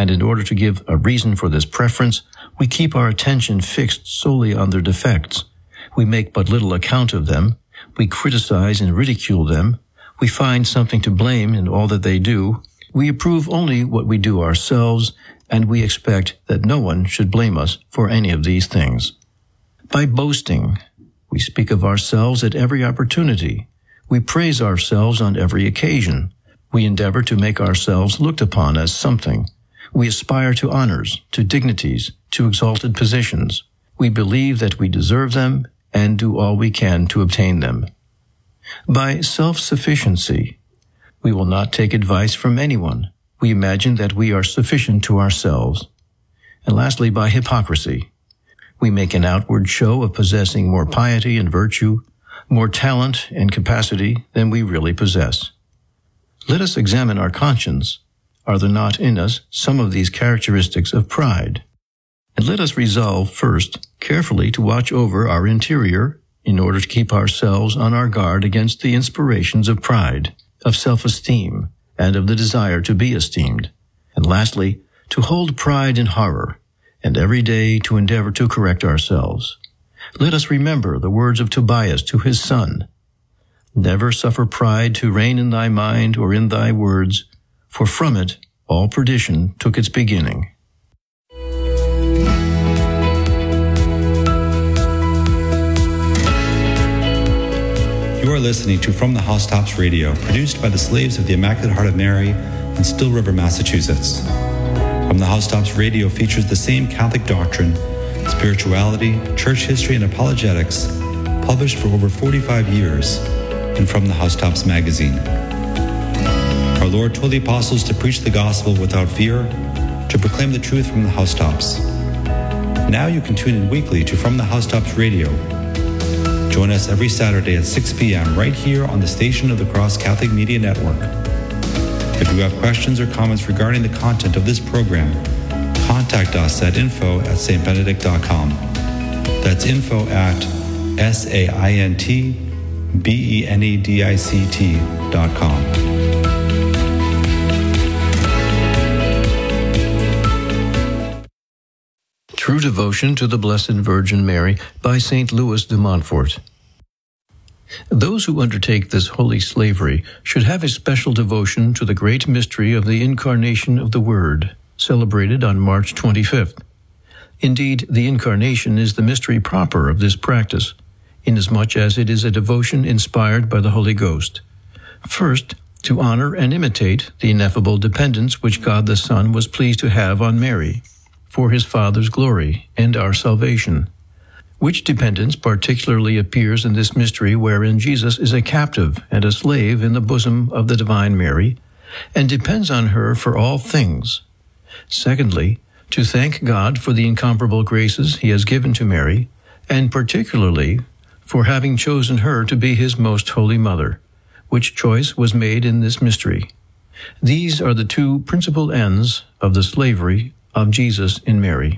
and in order to give a reason for this preference, we keep our attention fixed solely on their defects. We make but little account of them. We criticize and ridicule them. We find something to blame in all that they do. We approve only what we do ourselves, and we expect that no one should blame us for any of these things. By boasting, we speak of ourselves at every opportunity. We praise ourselves on every occasion. We endeavor to make ourselves looked upon as something. We aspire to honors, to dignities, to exalted positions. We believe that we deserve them and do all we can to obtain them. By self-sufficiency, we will not take advice from anyone. We imagine that we are sufficient to ourselves. And lastly, by hypocrisy, we make an outward show of possessing more piety and virtue, more talent and capacity than we really possess. Let us examine our conscience. Are there not in us some of these characteristics of pride? And let us resolve first carefully to watch over our interior in order to keep ourselves on our guard against the inspirations of pride, of self-esteem, and of the desire to be esteemed. And lastly, to hold pride in horror, and every day to endeavor to correct ourselves. Let us remember the words of Tobias to his son. Never suffer pride to reign in thy mind or in thy words, for from it all perdition took its beginning. You are listening to From the Housetops Radio, produced by the Slaves of the Immaculate Heart of Mary in Still River, Massachusetts. From the Housetops Radio features the same Catholic doctrine, spirituality, church history, and apologetics published for over 45 years in From the Housetops magazine. Our Lord told the apostles to preach the gospel without fear, to proclaim the truth from the housetops. Now you can tune in weekly to From the Housetops Radio. Join us every Saturday at 6 p.m. right here on the station of the Cross Catholic Media Network. If you have questions or comments regarding the content of this program, contact us at info@stbenedict.com. That's info@saintbenedict.com. True Devotion to the Blessed Virgin Mary by St. Louis de Montfort. Those who undertake this holy slavery should have a special devotion to the great mystery of the Incarnation of the Word, celebrated on March 25th. Indeed, the Incarnation is the mystery proper of this practice, inasmuch as it is a devotion inspired by the Holy Ghost. First, to honor and imitate the ineffable dependence which God the Son was pleased to have on Mary, for his Father's glory and our salvation, which dependence particularly appears in this mystery wherein Jesus is a captive and a slave in the bosom of the Divine Mary, and depends on her for all things. Secondly, to thank God for the incomparable graces he has given to Mary, and particularly for having chosen her to be his most holy mother, which choice was made in this mystery. These are the two principal ends of the slavery of Jesus in Mary.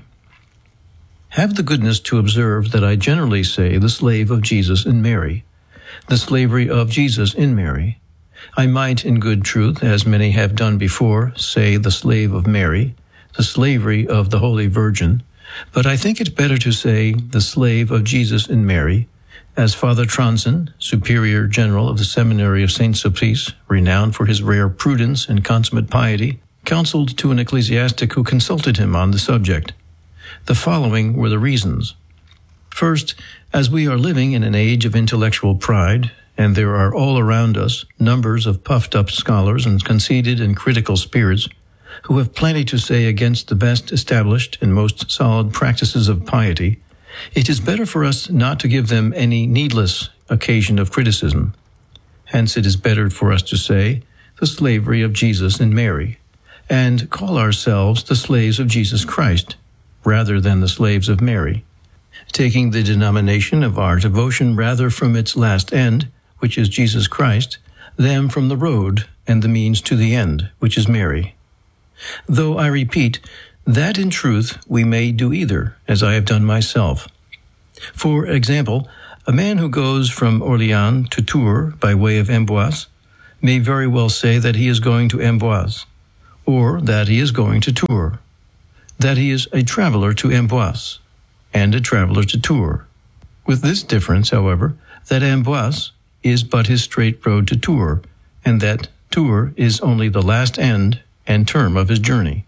Have the goodness to observe that I generally say the slave of Jesus in Mary, the slavery of Jesus in Mary. I might, in good truth, as many have done before, say the slave of Mary, the slavery of the Holy Virgin, but I think it better to say the slave of Jesus in Mary, as Father Tronson, Superior General of the Seminary of St. Sulpice, renowned for his rare prudence and consummate piety, counseled to an ecclesiastic who consulted him on the subject. The following were the reasons. First, as we are living in an age of intellectual pride, and there are all around us numbers of puffed-up scholars and conceited and critical spirits who have plenty to say against the best established and most solid practices of piety, it is better for us not to give them any needless occasion of criticism. Hence it is better for us to say, the slavery of Jesus in Mary, and call ourselves the slaves of Jesus Christ, rather than the slaves of Mary, taking the denomination of our devotion rather from its last end, which is Jesus Christ, than from the road and the means to the end, which is Mary. Though I repeat, that in truth we may do either, as I have done myself. For example, a man who goes from Orléans to Tours by way of Amboise may very well say that he is going to Amboise, or that he is going to Tours, that he is a traveler to Amboise, and a traveler to Tours. With this difference, however, that Amboise is but his straight road to Tours, and that Tours is only the last end and term of his journey.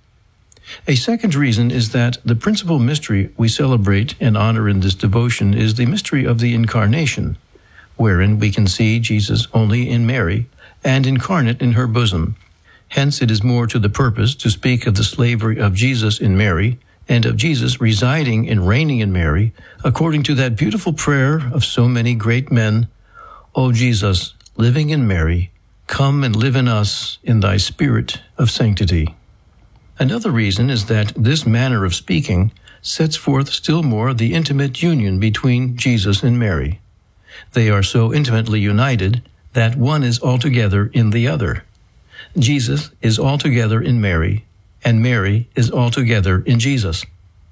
A second reason is that the principal mystery we celebrate and honor in this devotion is the mystery of the Incarnation, wherein we can see Jesus only in Mary and incarnate in her bosom. Hence it is more to the purpose to speak of the slavery of Jesus in Mary and of Jesus residing and reigning in Mary, according to that beautiful prayer of so many great men, O Jesus, living in Mary, come and live in us in thy spirit of sanctity. Another reason is that this manner of speaking sets forth still more the intimate union between Jesus and Mary. They are so intimately united that one is altogether in the other. Jesus is altogether in Mary, and Mary is altogether in Jesus.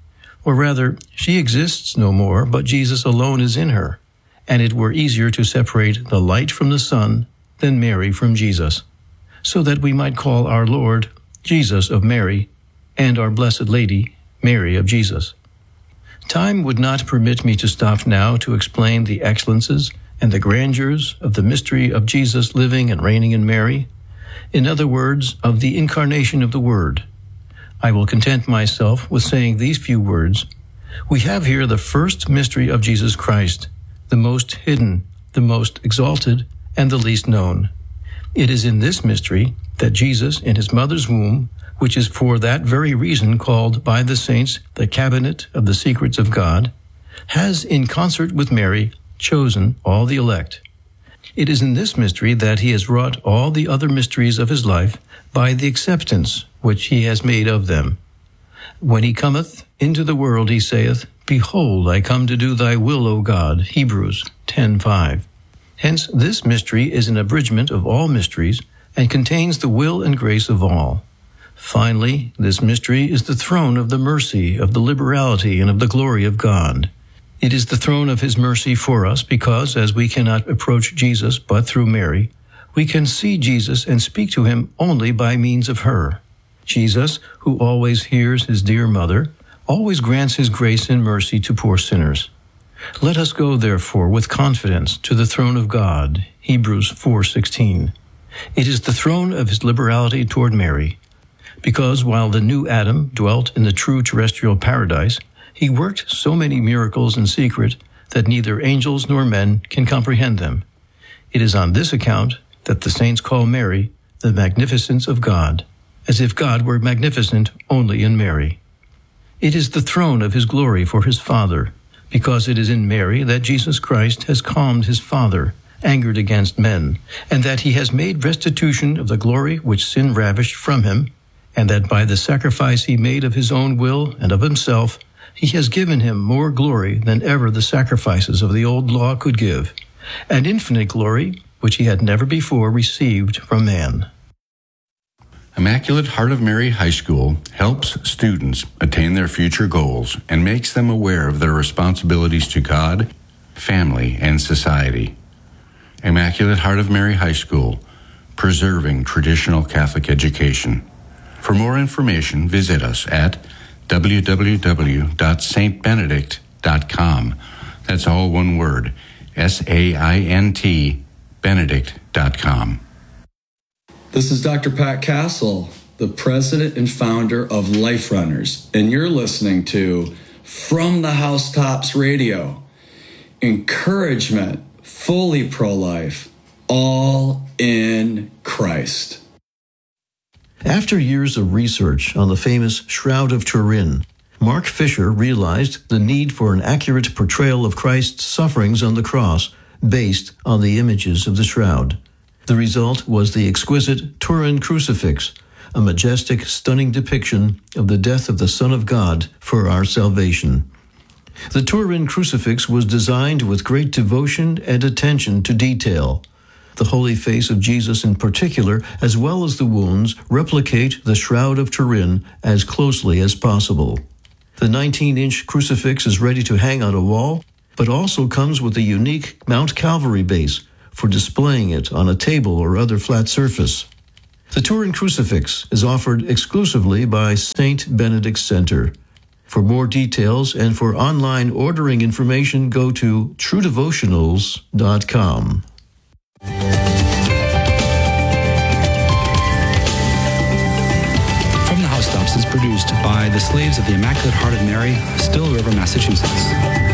Or rather, she exists no more, but Jesus alone is in her, and it were easier to separate the light from the sun than Mary from Jesus, so that we might call our Lord Jesus of Mary, and our Blessed Lady Mary of Jesus. Time would not permit me to stop now to explain the excellences and the grandeurs of the mystery of Jesus living and reigning in Mary, in other words, of the incarnation of the Word. I will content myself with saying these few words. We have here the first mystery of Jesus Christ, the most hidden, the most exalted, and the least known. It is in this mystery that Jesus, in his mother's womb, which is for that very reason called by the saints the cabinet of the secrets of God, has, in concert with Mary, chosen all the elect. It is in this mystery that he has wrought all the other mysteries of his life by the acceptance which he has made of them. When he cometh into the world, he saith, Behold, I come to do thy will, O God. Hebrews 10:5. Hence, this mystery is an abridgment of all mysteries and contains the will and grace of all. Finally, this mystery is the throne of the mercy, of the liberality, and of the glory of God. It is the throne of his mercy for us because, as we cannot approach Jesus but through Mary, we can see Jesus and speak to him only by means of her. Jesus, who always hears his dear mother, always grants his grace and mercy to poor sinners. Let us go, therefore, with confidence to the throne of God, Hebrews 4:16. It is the throne of his liberality toward Mary, because while the new Adam dwelt in the true terrestrial paradise, he worked so many miracles in secret that neither angels nor men can comprehend them. It is on this account that the saints call Mary the magnificence of God, as if God were magnificent only in Mary. It is the throne of his glory for his Father, because it is in Mary that Jesus Christ has calmed his Father, angered against men, and that he has made restitution of the glory which sin ravished from him, and that by the sacrifice he made of his own will and of himself, he has given him more glory than ever the sacrifices of the old law could give, an infinite glory which he had never before received from man. Immaculate Heart of Mary High School helps students attain their future goals and makes them aware of their responsibilities to God, family, and society. Immaculate Heart of Mary High School, preserving traditional Catholic education. For more information, visit us at www.saintbenedict.com. That's all one word, SAINT, Benedict.com. This is Dr. Pat Castle, the president and founder of Life Runners, and you're listening to From the Housetops Radio. Encouragement, fully pro-life, all in Christ. After years of research on the famous Shroud of Turin, Mark Fisher realized the need for an accurate portrayal of Christ's sufferings on the cross based on the images of the shroud. The result was the exquisite Turin crucifix, a majestic, stunning depiction of the death of the Son of God for our salvation. The Turin crucifix was designed with great devotion and attention to detail. The holy face of Jesus in particular, as well as the wounds, replicate the Shroud of Turin as closely as possible. The 19-inch crucifix is ready to hang on a wall, but also comes with a unique Mount Calvary base for displaying it on a table or other flat surface. The Turin Crucifix is offered exclusively by St. Benedict Center. For more details and for online ordering information, go to truedevotionals.com. From the Housetops is produced by the Slaves of the Immaculate Heart of Mary, Still River, Massachusetts.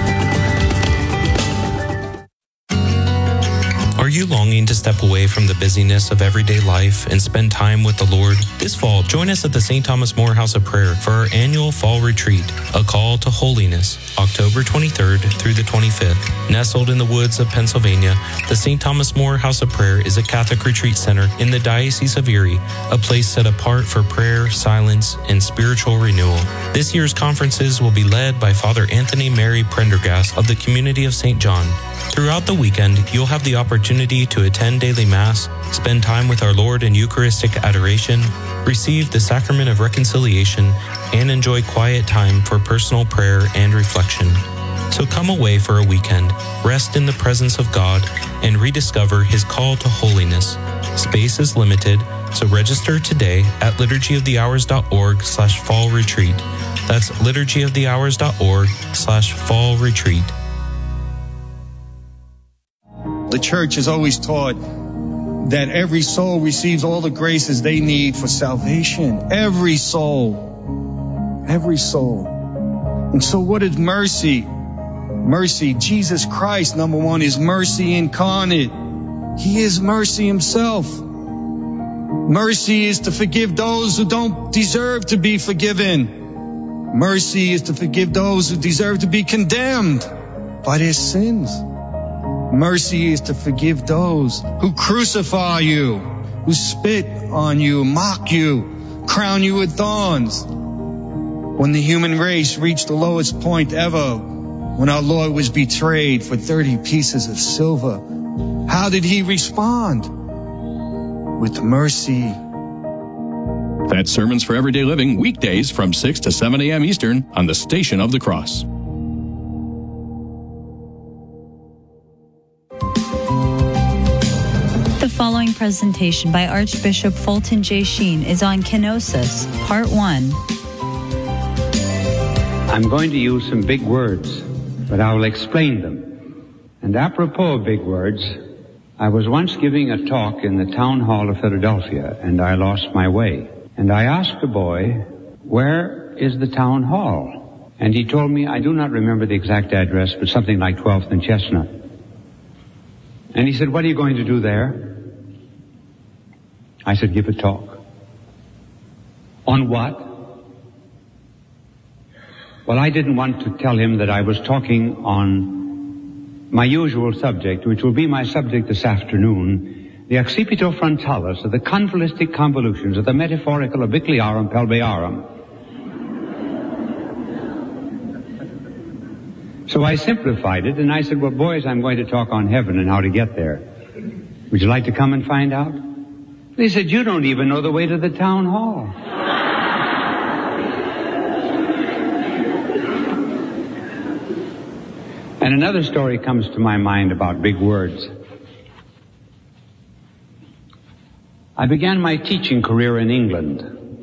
Are you longing to step away from the busyness of everyday life and spend time with the Lord? This fall, join us at the St. Thomas More House of Prayer for our annual fall retreat, A Call to Holiness, October 23rd through the 25th. Nestled in the woods of Pennsylvania, the St. Thomas More House of Prayer is a Catholic retreat center in the Diocese of Erie, a place set apart for prayer, silence, and spiritual renewal. This year's conferences will be led by Father Anthony Mary Prendergast of the Community of St. John. Throughout the weekend, you'll have the opportunity to attend daily Mass, spend time with our Lord in Eucharistic adoration, receive the Sacrament of Reconciliation, and enjoy quiet time for personal prayer and reflection. So come away for a weekend, rest in the presence of God, and rediscover His call to holiness. Space is limited, so register today at liturgyofthehours.org/fall retreat. That's liturgyofthehours.org/fall retreat. The church has always taught that every soul receives all the graces they need for salvation. Every soul. Every soul. And so what is mercy? Mercy, Jesus Christ, number one, is mercy incarnate. He is mercy himself. Mercy is to forgive those who don't deserve to be forgiven. Mercy is to forgive those who deserve to be condemned by their sins. Mercy is to forgive those who crucify you, who spit on you, mock you, crown you with thorns. When the human race reached the lowest point ever, when our Lord was betrayed for 30 pieces of silver, how did he respond? With mercy. That's Sermons for Everyday Living, weekdays from 6 to 7 a.m. Eastern on the Station of the Cross. The following presentation by Archbishop Fulton J. Sheen is on kenosis, Part 1. I'm going to use some big words, but I will explain them. And apropos of big words, I was once giving a talk in the town hall of Philadelphia, and I lost my way. And I asked a boy, "Where is the town hall?" And he told me, I do not remember the exact address, but something like 12th and Chestnut. And he said, "What are you going to do there?" I said, "Give a talk." "On what?" Well, I didn't want to tell him that I was talking on my usual subject, which will be my subject this afternoon, the accipito frontalis of the convolutic convolutions of the metaphorical obliquiarum pelviarum. So I simplified it, and I said, "Well, boys, I'm going to talk on heaven and how to get there. Would you like to come and find out?" They said, "You don't even know the way to the town hall." And another story comes to my mind about big words. I began my teaching career in England.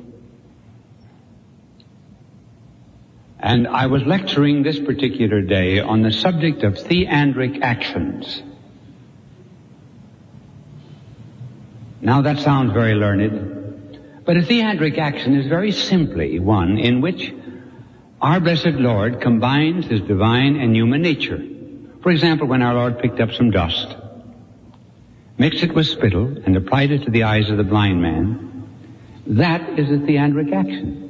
And I was lecturing this particular day on the subject of theandric actions. Now that sounds very learned, but a theandric action is very simply one in which our blessed Lord combines his divine and human nature. For example, when our Lord picked up some dust, mixed it with spittle, and applied it to the eyes of the blind man, that is a theandric action.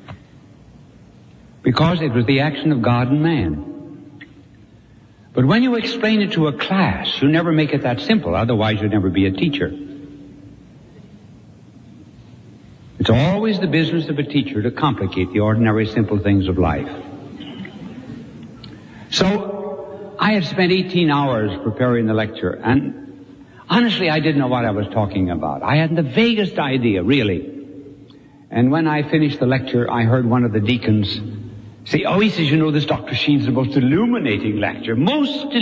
Because it was the action of God and man. But when you explain it to a class, you never make it that simple, otherwise you'd never be a teacher. It's always the business of a teacher to complicate the ordinary simple things of life. So, I had spent 18 hours preparing the lecture, and honestly, I didn't know what I was talking about. I hadn't the vaguest idea, really. And when I finished the lecture, I heard one of the deacons say, "Oh," he says, "you know, this Dr. Sheen's the most illuminating lecture, most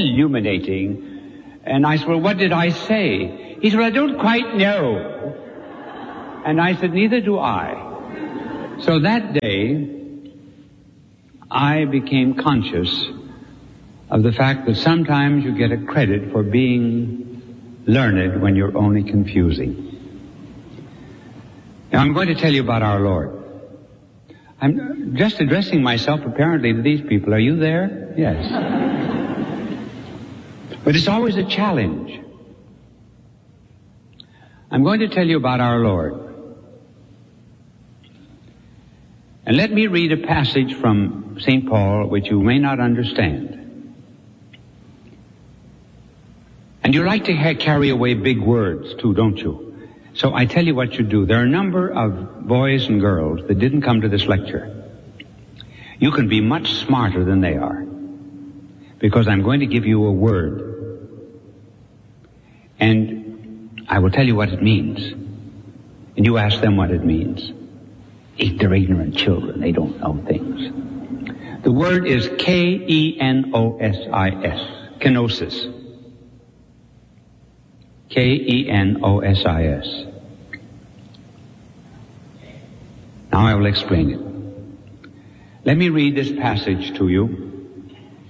illuminating." And I said, "Well, what did I say?" He said, "Well, I don't quite know." And I said, neither do I. So that day, I became conscious of the fact that sometimes you get a credit for being learned when you're only confusing. Now, I'm going to tell you about our Lord. I'm just addressing myself apparently to these people. Are you there? Yes. But it's always a challenge. I'm going to tell you about our Lord. And let me read a passage from St. Paul which you may not understand. And you like to carry away big words too, don't you? So I tell you what you do. There are a number of boys and girls that didn't come to this lecture. You can be much smarter than they are, because I'm going to give you a word. And I will tell you what it means. And you ask them what it means. They're ignorant children. They don't know things. The word is K-E-N-O-S-I-S. Kenosis. K-E-N-O-S-I-S. Now I will explain it. Let me read this passage to you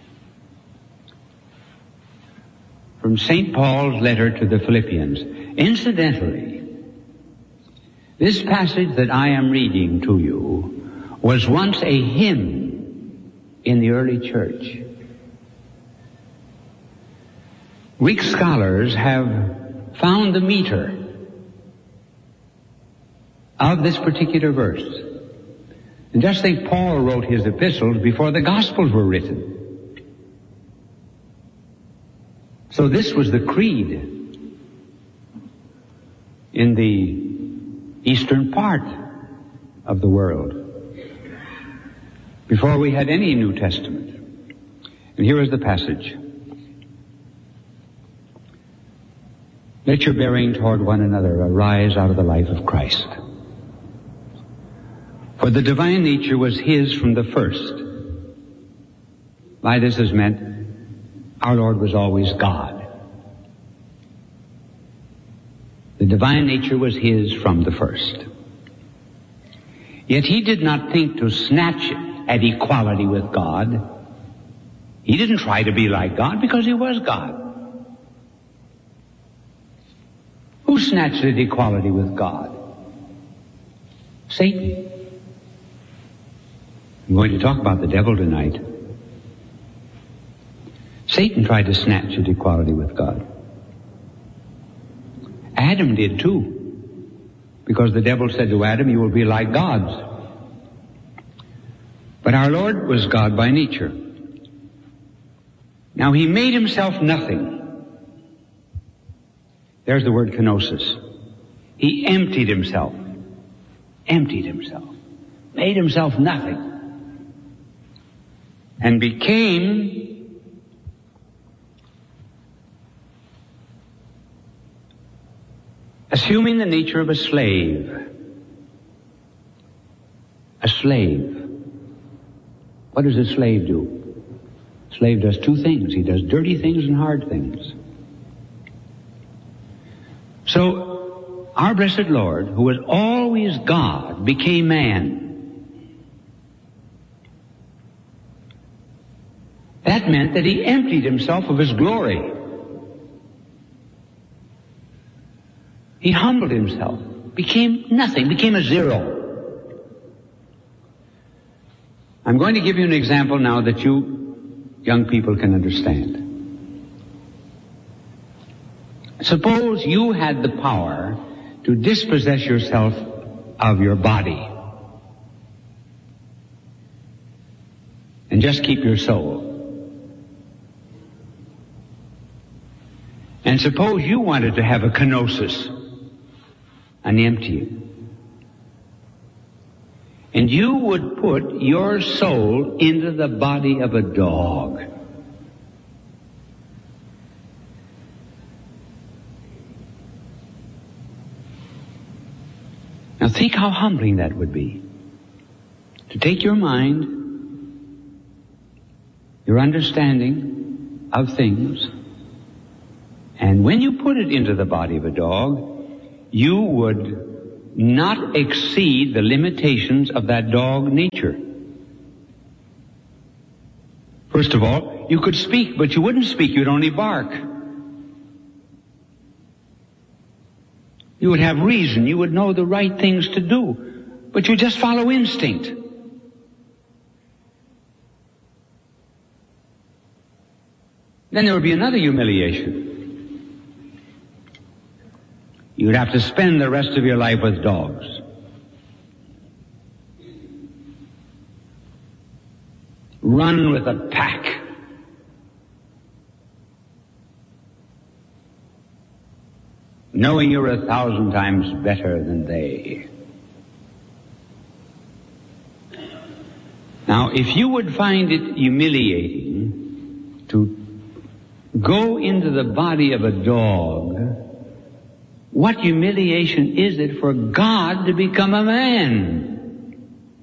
from St. Paul's letter to the Philippians. Incidentally, this passage that I am reading to you was once a hymn in the early church. Greek scholars have found the meter of this particular verse. And just think, Paul wrote his epistles before the Gospels were written. So this was the creed in the eastern part of the world, before we had any New Testament. And here is the passage. Let your bearing toward one another arise out of the life of Christ. For the divine nature was his from the first. By this is meant our Lord was always God. The divine nature was his from the first. Yet he did not think to snatch at equality with God. He didn't try to be like God because he was God. Who snatched at equality with God? Satan. I'm going to talk about the devil tonight. Satan tried to snatch at equality with God. Adam did too, because the devil said to Adam, you will be like gods. But our Lord was God by nature. Now he made himself nothing. There's the word kenosis. He emptied himself, made himself nothing, and became assuming the nature of a slave. A slave. What does a slave do? A slave does two things. He does dirty things and hard things. So, our blessed Lord, who was always God, became man. That meant that he emptied himself of his glory. He humbled himself, became nothing, became a zero. I'm going to give you an example now that you young people can understand. Suppose you had the power to dispossess yourself of your body and just keep your soul. And suppose you wanted to have a kenosis, an emptying, and you would put your soul into the body of a dog. Now think how humbling that would be. To take your mind, your understanding of things, and when you put it into the body of a dog, you would not exceed the limitations of that dog nature. First of all, you could speak, but you wouldn't speak. You'd only bark. You would have reason. You would know the right things to do, but you just follow instinct. Then there would be another humiliation. You'd have to spend the rest of your life with dogs. Run with a pack. Knowing you're 1,000 times better than they. Now, if you would find it humiliating to go into the body of a dog, what humiliation is it for God to become a man?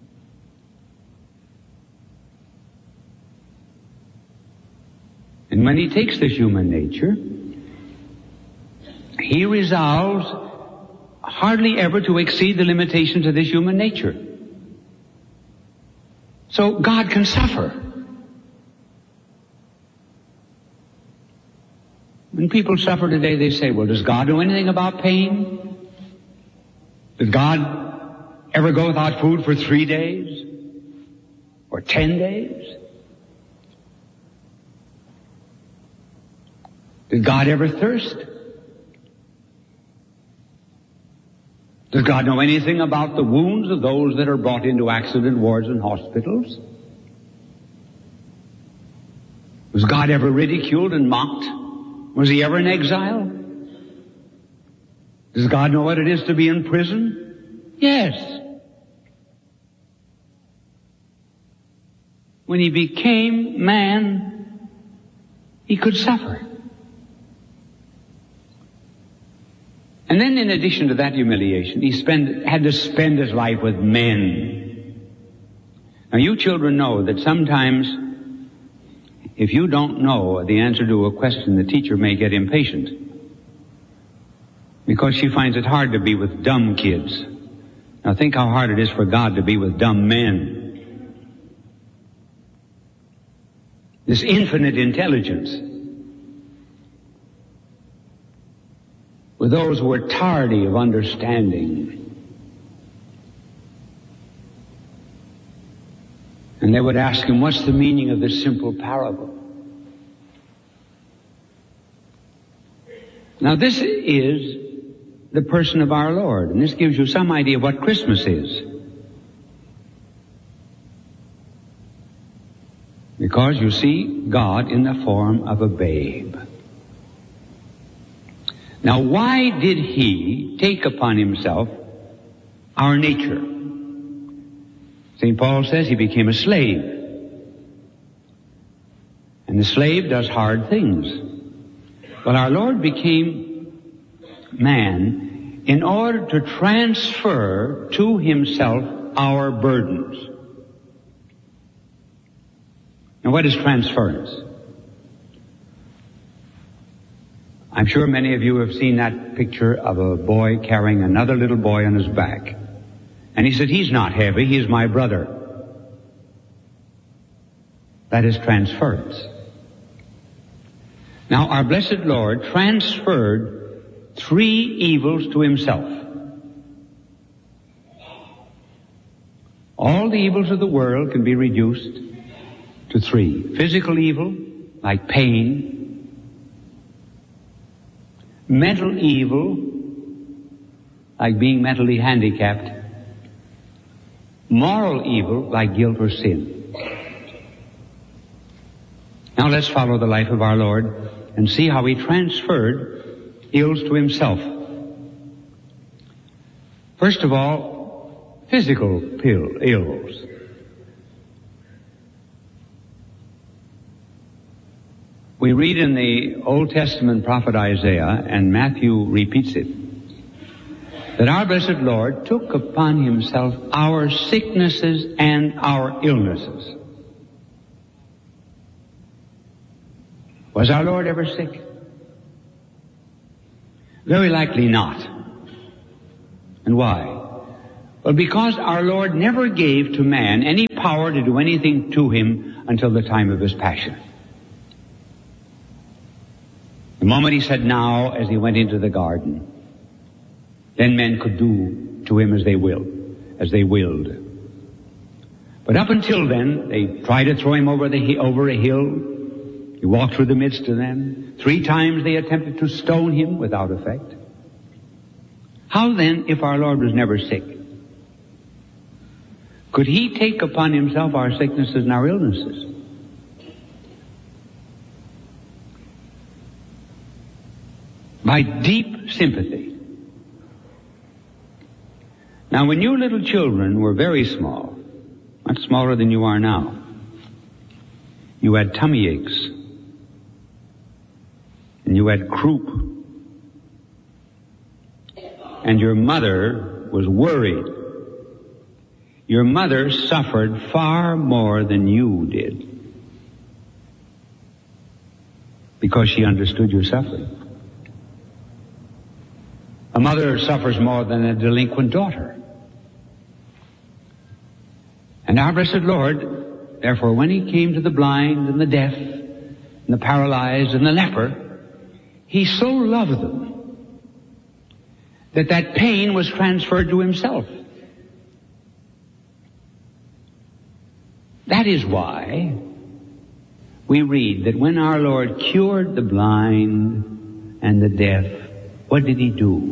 And when he takes this human nature, he resolves hardly ever to exceed the limitations of this human nature. So God can suffer. When people suffer today, they say, well, does God know anything about pain? Did God ever go without food for 3 days? Or 10 days? Did God ever thirst? Does God know anything about the wounds of those that are brought into accident wards and hospitals? Was God ever ridiculed and mocked? Was he ever in exile? Does God know what it is to be in prison? Yes. When he became man, he could suffer. And then in addition to that humiliation, he had to spend his life with men. Now you children know that sometimes if you don't know the answer to a question, the teacher may get impatient because she finds it hard to be with dumb kids. Now think how hard it is for God to be with dumb men. This infinite intelligence with those who are tardy of understanding. And they would ask him, what's the meaning of this simple parable? Now this is the person of our Lord, and this gives you some idea of what Christmas is. Because you see God in the form of a babe. Now why did he take upon himself our nature? St. Paul says he became a slave. And the slave does hard things. Well, our Lord became man in order to transfer to himself our burdens. Now what is transference? I'm sure many of you have seen that picture of a boy carrying another little boy on his back. And he said, he's not heavy, he's my brother. That is transference. Now, our blessed Lord transferred 3 evils to himself. All the evils of the world can be reduced to 3. Physical evil, like pain. Mental evil, like being mentally handicapped. Moral evil, like guilt or sin. Now let's follow the life of our Lord and see how he transferred ills to himself. First of all, physical ills. We read in the Old Testament prophet Isaiah, and Matthew repeats it, that our blessed Lord took upon himself our sicknesses and our illnesses. Was our Lord ever sick? Very likely not. And why? Well, because our Lord never gave to man any power to do anything to him until the time of his passion. The moment he said now, as he went into the garden, then men could do to him as they willed. But up until then, they tried to throw him over a hill. He walked through the midst of them. 3 times they attempted to stone him without effect. How then, if our Lord was never sick, could he take upon himself our sicknesses and our illnesses? By deep sympathy. Now, when you little children were very small, much smaller than you are now, you had tummy aches, and you had croup, and your mother was worried. Your mother suffered far more than you did, because she understood your suffering. A mother suffers more than a delinquent daughter. And our blessed Lord, therefore, when he came to the blind and the deaf and the paralyzed and the leper, he so loved them that pain was transferred to himself. That is why we read that when our Lord cured the blind and the deaf, what did he do?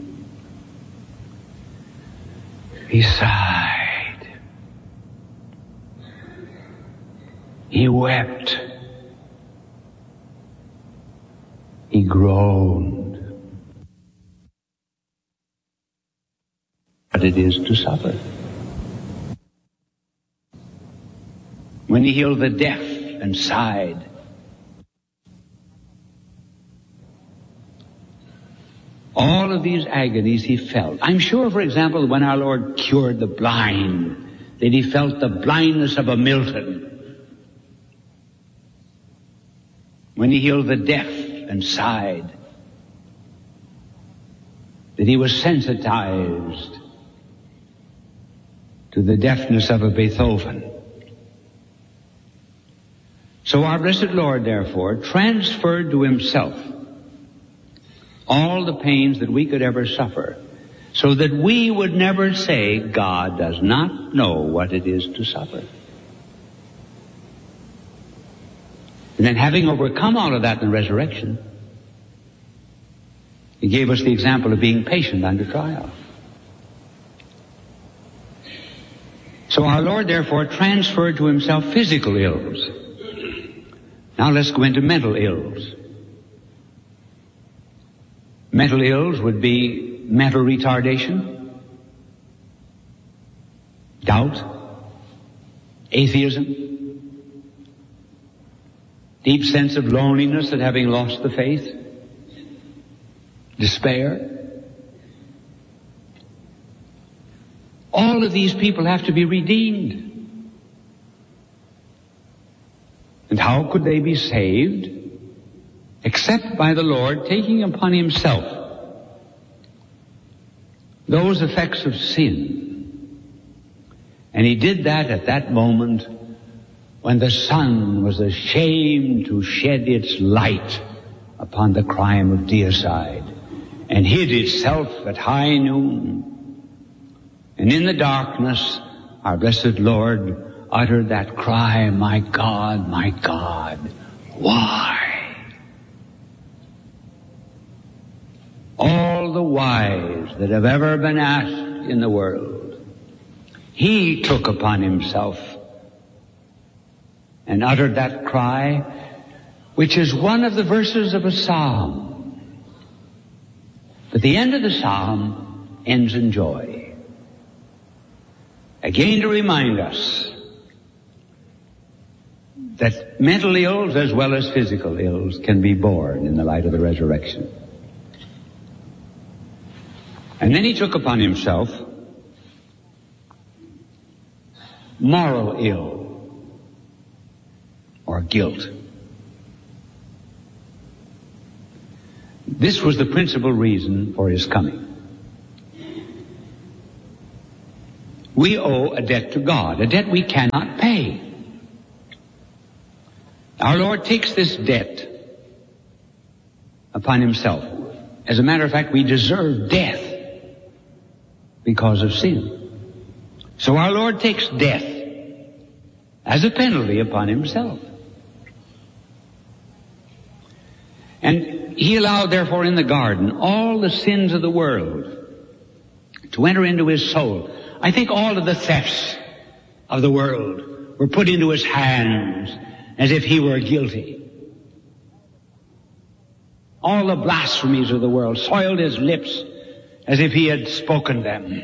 He sighed. He wept. He groaned. What it is to suffer. When he healed the deaf and sighed. All of these agonies he felt. I'm sure, for example, when our Lord cured the blind, that he felt the blindness of a Milton. When he healed the deaf and sighed, that he was sensitized to the deafness of a Beethoven. So our blessed Lord, therefore, transferred to himself all the pains that we could ever suffer, so that we would never say, God does not know what it is to suffer. And then having overcome all of that in the resurrection, he gave us the example of being patient under trial. So our Lord, therefore, transferred to himself physical ills. Now let's go into mental ills. Mental ills would be mental retardation, doubt, atheism, deep sense of loneliness at having lost the faith, despair. All of these people have to be redeemed. And how could they be saved? Except by the Lord taking upon himself those effects of sin. And he did that at that moment when the sun was ashamed to shed its light upon the crime of deicide and hid itself at high noon. And in the darkness, our blessed Lord uttered that cry, my God, why? All the whys that have ever been asked in the world, he took upon himself and uttered that cry, which is one of the verses of a psalm. But the end of the psalm ends in joy. Again to remind us that mental ills as well as physical ills can be borne in the light of the resurrection. And then he took upon himself moral ill or guilt. This was the principal reason for his coming. We owe a debt to God, a debt we cannot pay. Our Lord takes this debt upon himself. As a matter of fact, we deserve death because of sin. So our Lord takes death as a penalty upon himself. And he allowed, therefore, in the garden, all the sins of the world to enter into his soul. I think all of the thefts of the world were put into his hands as if he were guilty. All the blasphemies of the world soiled his lips as if he had spoken them.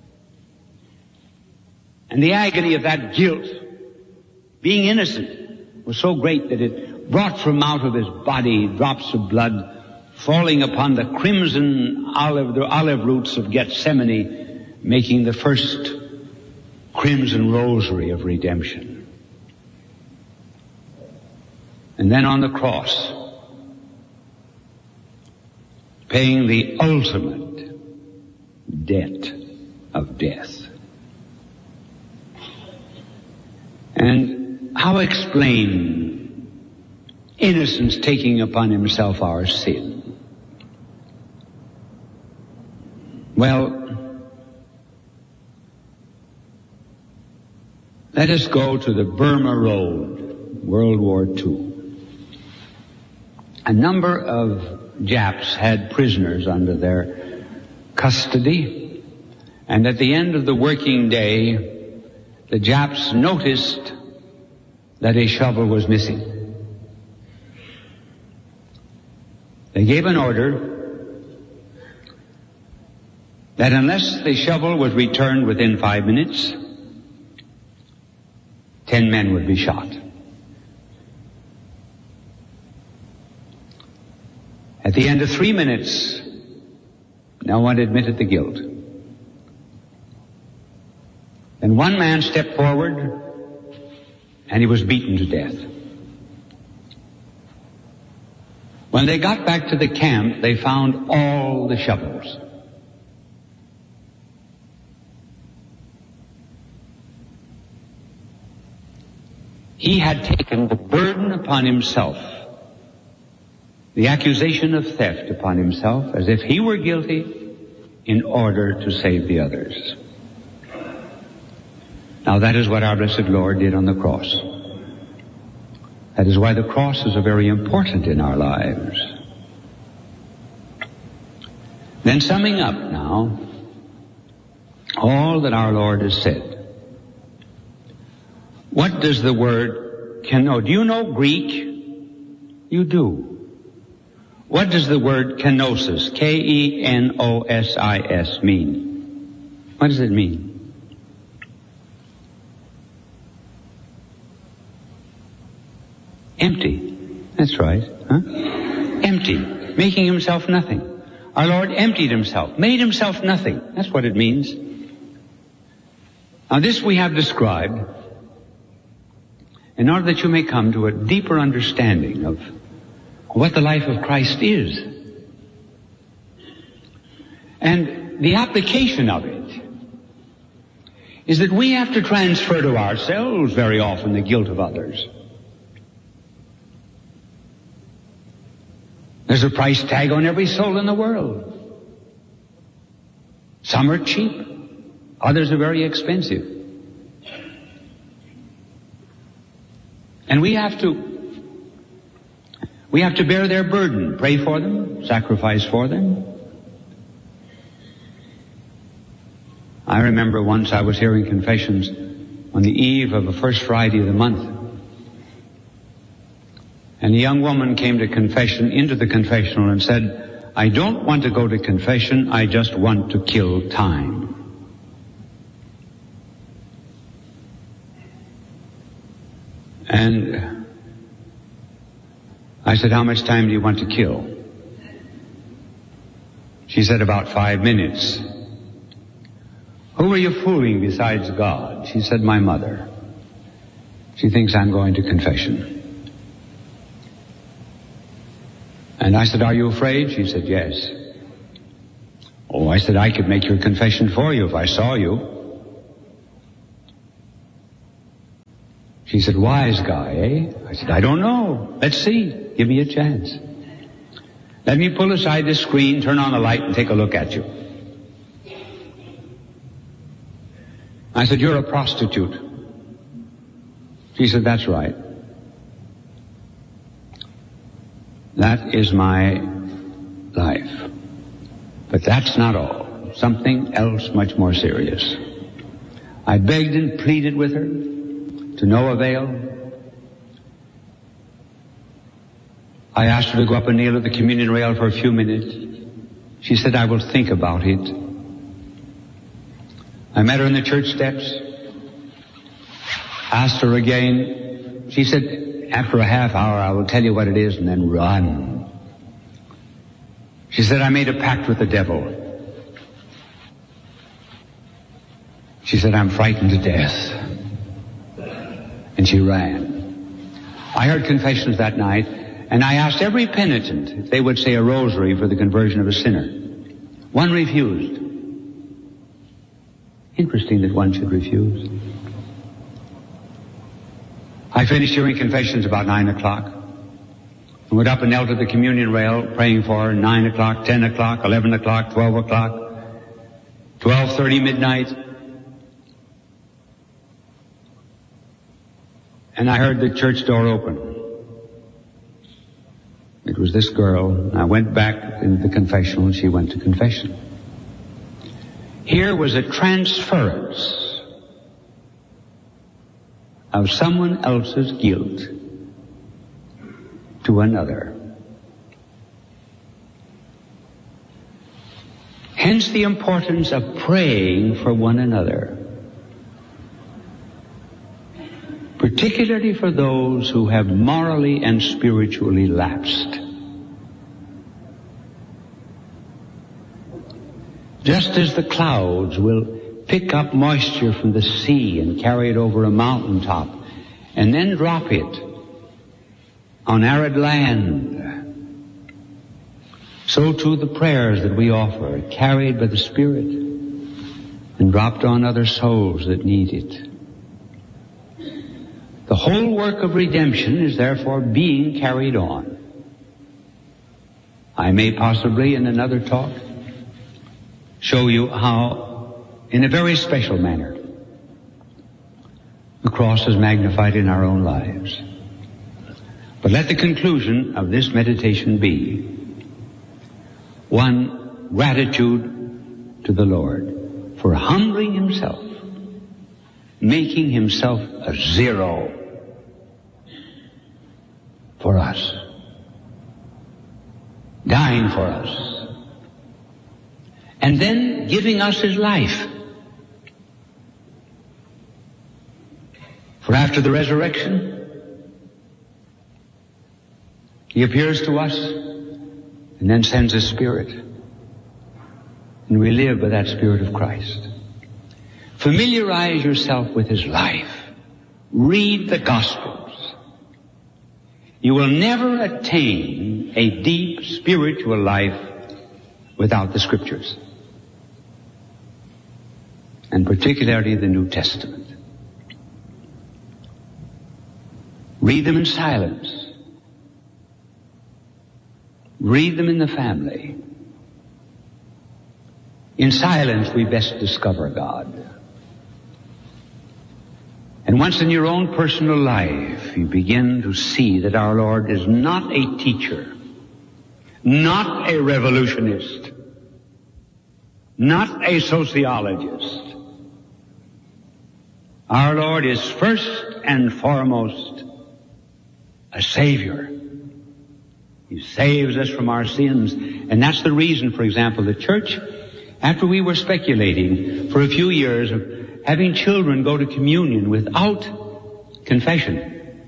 And the agony of that guilt, being innocent, was so great that it brought from out of his body drops of blood falling upon the crimson olive roots of Gethsemane, making the first crimson rosary of redemption. And then on the cross, paying the ultimate debt of death. And how explain innocence taking upon himself our sin? Well, let us go to the Burma Road, World War II. A number of Japs had prisoners under their custody, and at the end of the working day, the Japs noticed that a shovel was missing. They gave an order that unless the shovel was returned within 5 minutes, 10 men would be shot. At the end of 3 minutes, no one admitted the guilt. Then one man stepped forward and he was beaten to death. When they got back to the camp, they found all the shovels. He had taken the burden upon himself, the accusation of theft upon himself, as if he were guilty, in order to save the others. Now that is what our blessed Lord did on the cross. That is why the crosses are very important in our lives. Then summing up now, all that our Lord has said. What does the word keno? Do you know Greek? You do. What does the word kenosis, K-E-N-O-S-I-S, mean? What does it mean? Empty. That's right. Huh? Empty. Making himself nothing. Our Lord emptied himself, made himself nothing. That's what it means. Now this we have described in order that you may come to a deeper understanding of what the life of Christ is. And the application of it is that we have to transfer to ourselves very often the guilt of others. There's a price tag on every soul in the world. Some are cheap, others are very expensive. And we have to bear their burden, pray for them, sacrifice for them. I remember once I was hearing confessions on the eve of the first Friday of the month. And a young woman came to confession, into the confessional, and said, I don't want to go to confession, I just want to kill time. And I said, how much time do you want to kill? She said, about 5 minutes. Who are you fooling besides God? She said, my mother. She thinks I'm going to confession. And I said, are you afraid? She said, yes. Oh, I said, I could make your confession for you if I saw you. She said, wise guy, eh? I said, I don't know. Let's see. Give me a chance. Let me pull aside this screen, turn on the light, and take a look at you. I said, you're a prostitute. She said, that's right. That is my life. But that's not all. Something else much more serious. I begged and pleaded with her, to no avail. I asked her to go up and kneel at the communion rail for a few minutes. She said, I will think about it. I met her in the church steps, asked her again. She said, after a half hour, I will tell you what it is and then run. She said, I made a pact with the devil. She said, I'm frightened to death. And she ran. I heard confessions that night, and I asked every penitent if they would say a rosary for the conversion of a sinner. One refused. Interesting that one should refuse. I finished hearing confessions about 9 o'clock. I went up and knelt at the communion rail, praying for her. 9 o'clock, 10 o'clock, 11 o'clock, 12 o'clock, 12:30, midnight. And I heard the church door open. It was this girl. I went back into the confessional and she went to confession. Here was a transference of someone else's guilt to another. Hence the importance of praying for one another, particularly for those who have morally and spiritually lapsed. Just as the clouds will pick up moisture from the sea and carry it over a mountaintop and then drop it on arid land, so too the prayers that we offer are carried by the Spirit and dropped on other souls that need it. The whole work of redemption is therefore being carried on. I may possibly in another talk show you how, in a very special manner, the cross is magnified in our own lives. But let the conclusion of this meditation be one, gratitude to the Lord for humbling himself, making himself a zero for us, dying for us, and then giving us his life. For after the resurrection, he appears to us and then sends his Spirit. And we live by that Spirit of Christ. Familiarize yourself with his life. Read the Gospels. You will never attain a deep spiritual life without the Scriptures, and particularly the New Testament. Read them in silence. Read them in the family. In silence we best discover God. And once in your own personal life, you begin to see that our Lord is not a teacher, not a revolutionist, not a sociologist. Our Lord is first and foremost a Savior. He saves us from our sins. And that's the reason, for example, the church, after we were speculating for a few years of having children go to communion without confession,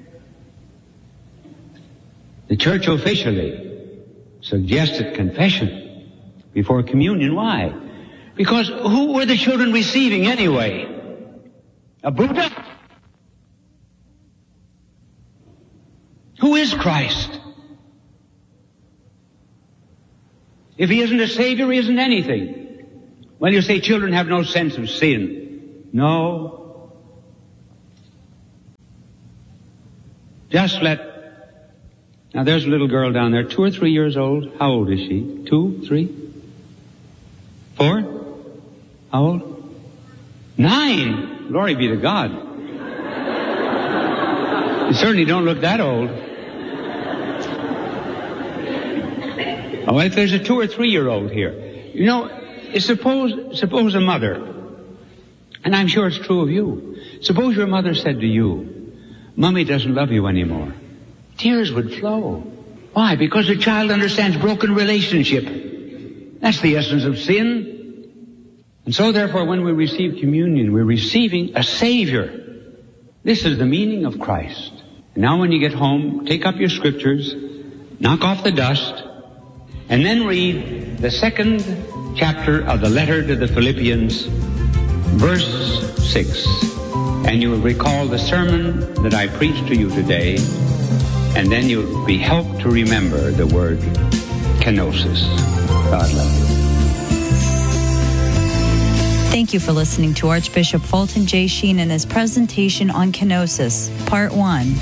the church officially suggested confession before communion. Why? Because who were the children receiving anyway? A Buddha? Who is Christ? If he isn't a Savior, he isn't anything. Well, you say children have no sense of sin. No. Now there's a little girl down there, 2 or 3 years old. How old is she? 2, 3, 4? How old? 9! Glory be to God. You certainly don't look that old. Oh, if there's a 2 or 3 year old here, you know, suppose a mother, and I'm sure it's true of you. Suppose your mother said to you, "Mommy doesn't love you anymore." Tears would flow. Why? Because the child understands broken relationship. That's the essence of sin. And so therefore, when we receive communion, we're receiving a Savior. This is the meaning of Christ. And now when you get home, take up your scriptures, knock off the dust, and then read the 2nd chapter of the letter to the Philippians, verse 6. And you will recall the sermon that I preached to you today, and then you'll be helped to remember the word kenosis. God love you. Thank you for listening to Archbishop Fulton J. Sheen and his presentation on kenosis, Part 1.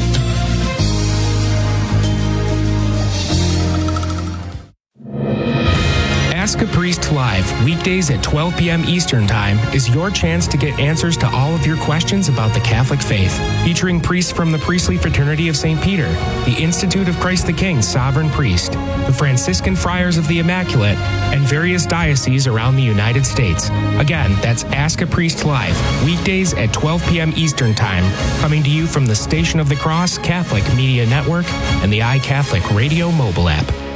Ask a Priest Live, weekdays at 12 p.m. Eastern Time, is your chance to get answers to all of your questions about the Catholic faith. Featuring priests from the Priestly Fraternity of St. Peter, the Institute of Christ the King Sovereign Priest, the Franciscan Friars of the Immaculate, and various dioceses around the United States. Again, that's Ask a Priest Live, weekdays at 12 p.m. Eastern Time, coming to you from the Station of the Cross Catholic Media Network and the iCatholic Radio mobile app.